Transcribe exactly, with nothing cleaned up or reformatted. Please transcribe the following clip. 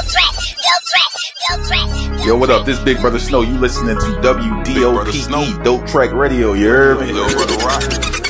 Yo, what up? This Big Brother Snow. You listening to W D O P E, Dope Track Radio. You heard me?